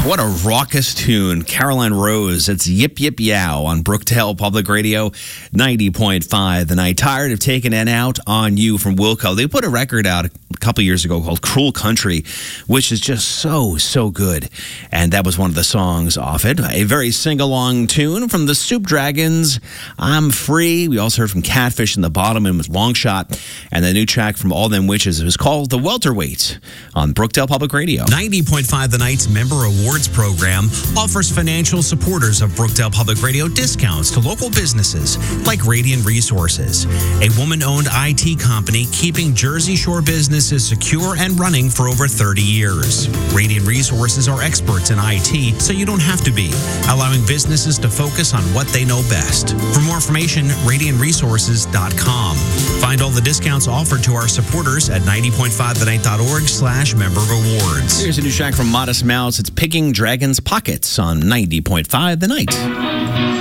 What a raucous tune. Caroline Rose. It's Yip Yip Yow on Brookdale Public Radio, 90.5 The Night. Tired of taking it out on you from Wilco. They put a record out a couple years ago called Cruel Country, which is just so good. And that was one of the songs off it. A very sing-along tune from the Soup Dragons, I'm Free. We also heard from Catfish in the bottom and with Long Shot. And the new track from All Them Witches was called The Welterweight on Brookdale Public Radio. 90.5 The Night's Member Awards program offers financial supporters of Brookdale Public Radio discounts to local businesses like Radiant Resources, a woman-owned IT company keeping Jersey Shore businesses secure and running for over 30 years. Radiant Resources are experts in IT, so you don't have to be, allowing businesses to focus on what they know best. For more information, radiantresources.com. Find all the discounts offered to our supporters at 90.5thenight.org/member rewards. Here's a new track from Modest Mouse. It's Picking Dragon's Pockets on 90.5 The Night.